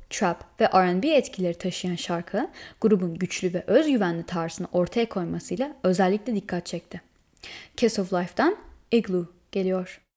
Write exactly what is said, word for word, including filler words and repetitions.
Trap ve R and B etkileri taşıyan şarkı, grubun güçlü ve özgüvenli tarzını ortaya koymasıyla özellikle dikkat çekti. Kiss of Life'dan Igloo geliyor.